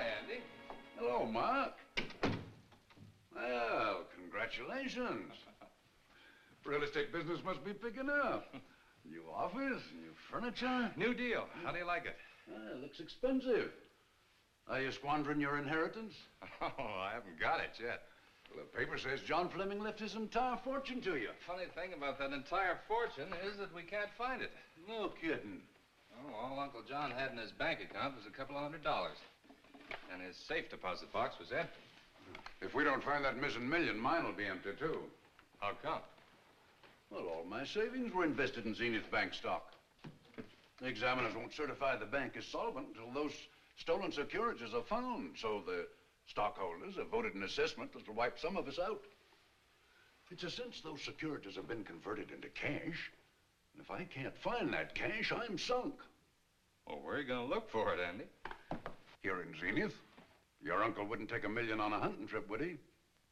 Andy. Hello, Mark. Well, congratulations. Real estate business must be picking up. New office, new furniture. New deal. How do you like it? It looks expensive. Are you squandering your inheritance? Oh, I haven't got it yet. Well, the paper says John Fleming left his entire fortune to you. Funny thing about that entire fortune is that we can't find it. No kidding. Oh, all Uncle John had in his bank account was a couple of $100. And his safe deposit box was empty. If we don't find that missing million, mine will be empty, too. How come? Well, all my savings were invested in Zenith Bank stock. The examiners won't certify the bank as solvent until those stolen securities are found. So the stockholders have voted an assessment that will wipe some of us out. It's a since those securities have been converted into cash. And if I can't find that cash, I'm sunk. Well, where are you going to look for it, Andy? Here in Zenith. Your uncle wouldn't take $1 million on a hunting trip, would he?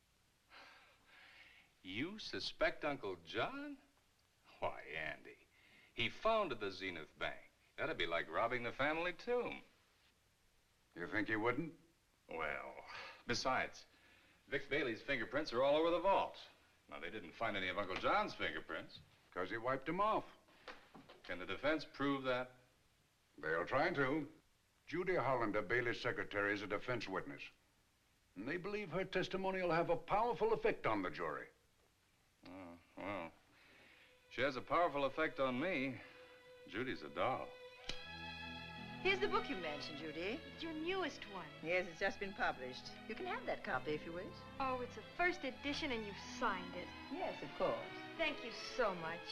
You suspect Uncle John? Why, Andy, he founded the Zenith Bank. That'd be like robbing the family tomb. You think he wouldn't? Well, besides, Vic Bailey's fingerprints are all over the vault. Now, they didn't find any of Uncle John's fingerprints. Because he wiped them off. Can the defense prove that? They'll try to. Judy Hollander, Bailey's secretary, is a defense witness. And they believe her testimony will have a powerful effect on the jury. Oh, well, she has a powerful effect on me. Judy's a doll. Here's the book you mentioned, Judy. It's your newest one. Yes, it's just been published. You can have that copy if you wish. Oh, it's a first edition and you've signed it. Yes, of course. Thank you so much.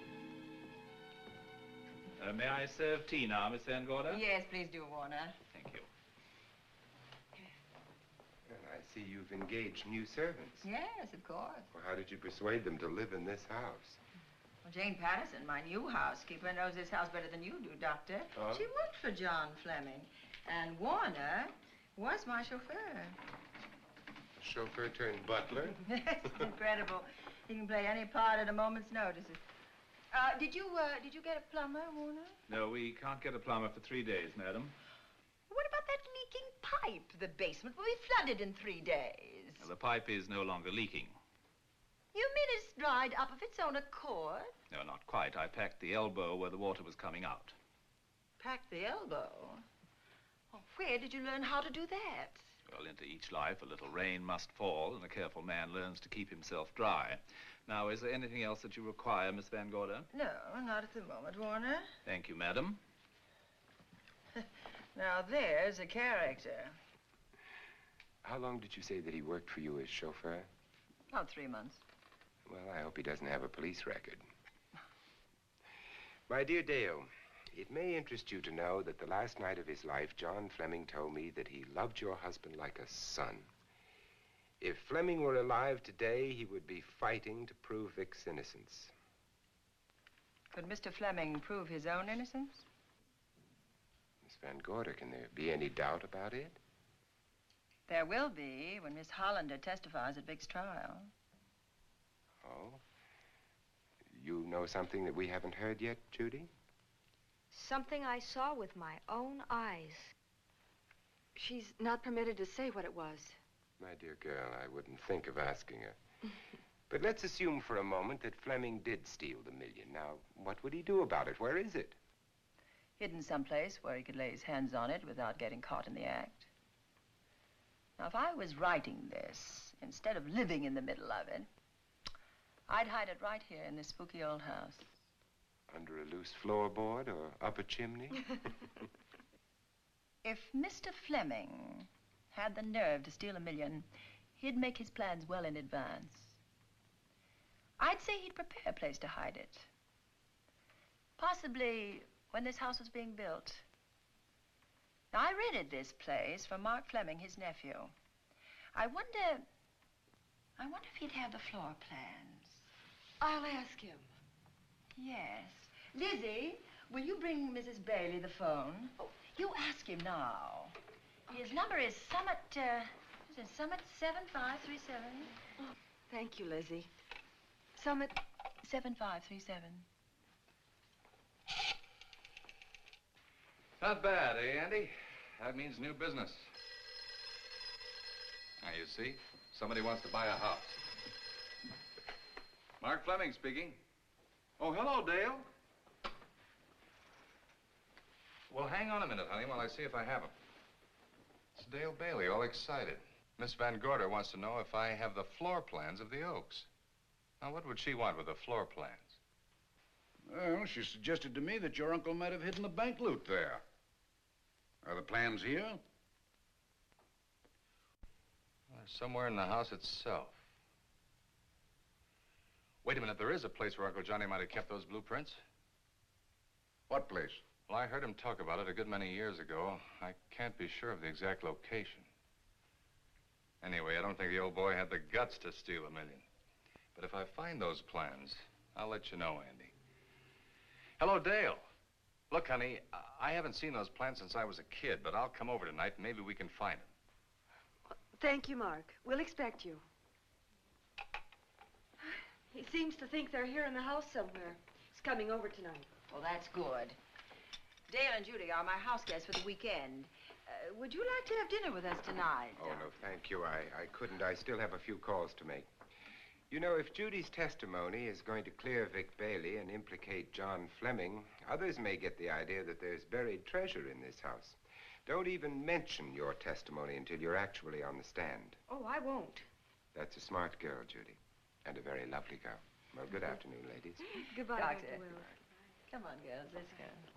May I serve tea now, Miss Van Gorder? Yes, please do, Warner. Thank you. Well, I see you've engaged new servants. Yes, of course. Well, how did you persuade them to live in this house? Well, Jane Patterson, my new housekeeper, knows this house better than you do, Doctor. Oh? She worked for John Fleming. And Warner was my chauffeur. Chauffeur turned butler? Yes, incredible. He can play any part at a moment's notice. Did you get a plumber, Warner? No, we can't get a plumber for 3 days, madam. What about that leaking pipe? The basement will be flooded in 3 days. Well, the pipe is no longer leaking. You mean it's dried up of its own accord? No, not quite. I packed the elbow where the water was coming out. Packed the elbow? Oh, where did you learn how to do that? Well, into each life, a little rain must fall, and a careful man learns to keep himself dry. Now, is there anything else that you require, Miss Van Gorder? No, not at the moment, Warner. Thank you, madam. Now, there's a character. How long did you say that he worked for you as chauffeur? About 3 months. Well, I hope he doesn't have a police record. My dear Dale, it may interest you to know that the last night of his life, John Fleming told me that he loved your husband like a son. If Fleming were alive today, he would be fighting to prove Vic's innocence. Could Mr. Fleming prove his own innocence? Miss Van Gorder, can there be any doubt about it? There will be when Miss Hollander testifies at Vic's trial. Oh? You know something that we haven't heard yet, Judy? Something I saw with my own eyes. She's not permitted to say what it was. My dear girl, I wouldn't think of asking her. But let's assume for a moment that Fleming did steal the $1 million. Now, what would he do about it? Where is it? Hidden someplace where he could lay his hands on it without getting caught in the act. Now, if I was writing this, instead of living in the middle of it, I'd hide it right here in this spooky old house. Under a loose floorboard or up a chimney? If Mr. Fleming had the nerve to steal $1 million, he'd make his plans well in advance. I'd say he'd prepare a place to hide it. Possibly when this house was being built. Now, I rented this place from Mark Fleming, his nephew. I wonder if he'd have the floor plans. I'll ask him. Yes. Lizzie, will you bring Mrs. Bailey the phone? Oh, you ask him now. Okay. His number is Summit 7537. Oh, thank you, Lizzie. Summit 7537. Not bad, eh, Andy? That means new business. Now, you see, somebody wants to buy a house. Mark Fleming speaking. Oh, hello, Dale. Well, hang on a minute, honey, while I see if I have him. It's Dale Bailey, all excited. Miss Van Gorder wants to know if I have the floor plans of the Oaks. Now, what would she want with the floor plans? Well, she suggested to me that your uncle might have hidden the bank loot there. Are the plans here? Well, somewhere in the house itself. Wait a minute, there is a place where Uncle Johnny might have kept those blueprints. What place? Well, I heard him talk about it a good many years ago. I can't be sure of the exact location. Anyway, I don't think the old boy had the guts to steal $1 million. But if I find those plans, I'll let you know, Andy. Hello, Dale. Look, honey, I haven't seen those plans since I was a kid, but I'll come over tonight and maybe we can find them. Thank you, Mark. We'll expect you. He seems to think they're here in the house somewhere. He's coming over tonight. Well, that's good. Dale and Judy are my house guests for the weekend. Would you like to have dinner with us tonight? Oh, no, thank you. I couldn't. I still have a few calls to make. You know, if Judy's testimony is going to clear Vic Bailey and implicate John Fleming, others may get the idea that there's buried treasure in this house. Don't even mention your testimony until you're actually on the stand. Oh, I won't. That's a smart girl, Judy, and a very lovely girl. Well, good afternoon, ladies. Goodbye, Doctor. Dr. Will. Come on, girls, let's go.